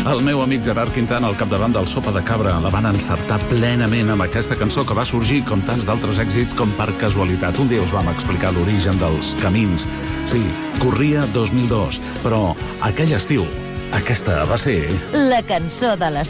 El meu amic Gerard Quintana, al capdavant del Sopa de Cabra, la van encertar plenament amb aquesta cançó que va sorgir, com tants d'altres èxits, com per casualitat. Un dia us vam explicar l'origen dels camins. Sí, corria 2002, però aquell estiu, aquesta va ser... La cançó de l'estiu.